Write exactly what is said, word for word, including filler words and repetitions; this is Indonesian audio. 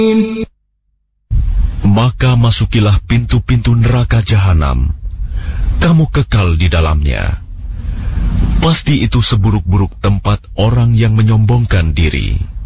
Maka masukilah pintu-pintu neraka jahanam. Kamu kekal di dalamnya. Pasti itu seburuk-buruk tempat orang yang menyombongkan diri.